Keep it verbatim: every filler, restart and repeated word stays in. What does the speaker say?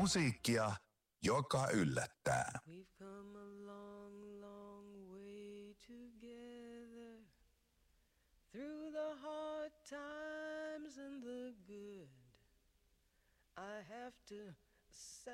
Musiikkia, joka yllättää. We've come a long, long way together, through the hard times and the good. I have to say